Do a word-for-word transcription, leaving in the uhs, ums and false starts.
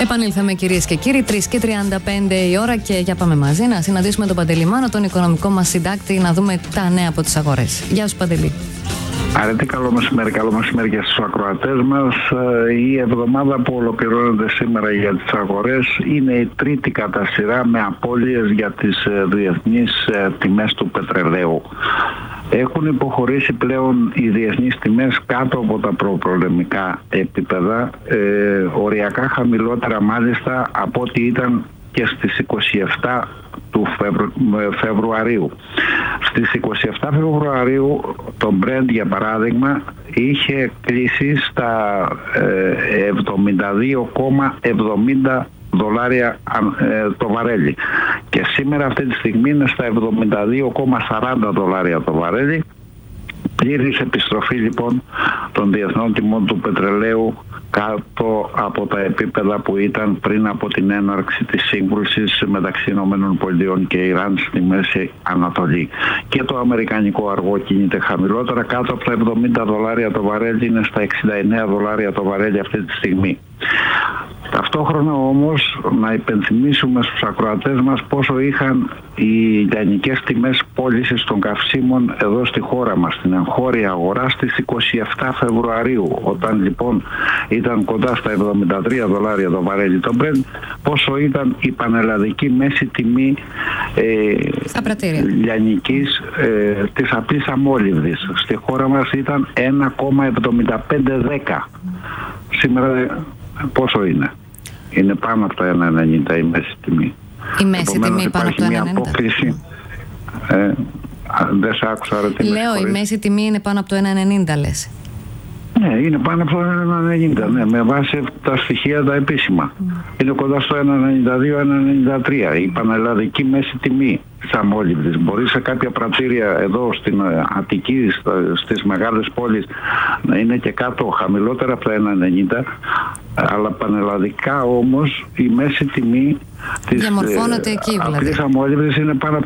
Επανήλθαμε, κυρίες και κύριοι, τρεις και τριάντα πέντε η ώρα και για πάμε μαζί να συναντήσουμε τον Παντελή Μάνο, τον οικονομικό μας συντάκτη, να δούμε τα νέα από τις αγορές. Γεια σου, Παντελή. Αρετή, καλό μεσημέρι, καλό μεσημέρι για στους ακροατές μας. Η εβδομάδα που ολοκληρώνεται σήμερα για τις αγορές είναι η τρίτη κατά σειρά με απώλειες για τις διεθνείς τιμές του πετρελαίου. Έχουν υποχωρήσει πλέον οι διεθνείς τιμές κάτω από τα προπολεμικά επίπεδα, ε, οριακά χαμηλότερα μάλιστα από ό,τι ήταν και στις είκοσι επτά του Φεβρου... Φεβρουαρίου. Στις είκοσι επτά Φεβρουαρίου το Brent, για παράδειγμα, είχε κλείσει στα ε, εβδομήντα δύο κόμμα εβδομήντα δολάρια ε, το βαρέλι, και σήμερα αυτή τη στιγμή είναι στα εβδομήντα δύο κόμμα σαράντα δολάρια το βαρέλι. Πλήρης επιστροφή λοιπόν των διεθνών τιμών του πετρελαίου κάτω από τα επίπεδα που ήταν πριν από την έναρξη της σύγκρουσης μεταξύ ΗΠΑ και Ιράν στη Μέση Ανατολή. Και το αμερικανικό αργό κινείται χαμηλότερα, κάτω από τα εβδομήντα δολάρια το βαρέλι, είναι στα εξήντα εννέα δολάρια το βαρέλι αυτή τη στιγμή. Ταυτόχρονα όμως να υπενθυμίσουμε στους ακροατές μας πόσο είχαν οι λιανικές τιμές πώλησης των καυσίμων εδώ στη χώρα μας, στην εγχώρια αγορά, στις είκοσι επτά Φεβρουαρίου, όταν λοιπόν ήταν κοντά στα εβδομήντα τρία δολάρια το βαρέλι το Brent, πόσο ήταν η πανελλαδική μέση τιμή ε, λιανικής ε, της απλής αμόλυβδης. Στη χώρα μας ήταν ένα κόμμα εβδομήντα πέντε δέκα. Σήμερα πόσο είναι? Είναι πάνω από το ένα κόμμα ενενήντα η μέση τιμή. Η μέση τιμή πάνω από το ένα κόμμα ενενήντα. Απόκληση, ε, δεν σε άκουσα, ρε, τι λέω, η μέση τιμή είναι πάνω από το ένα κόμμα ενενήντα, λες. Ναι, είναι πάνω από το ένα κόμμα ενενήντα, ναι, με βάση τα στοιχεία τα επίσημα. Mm. Είναι κοντά στο ένα κόμμα ενενήντα δύο ένα κόμμα ενενήντα τρία η πανελλαδική μέση τιμή της αμόλυβδης. Μπορεί σε κάποια πρατήρια εδώ στην Αττική, στις μεγάλες πόλεις, να είναι και κάτω χαμηλότερα από το ένα κόμμα ενενήντα, αλλά πανελλαδικά όμως η μέση τιμή της απλής αμόλυβδης είναι πάνω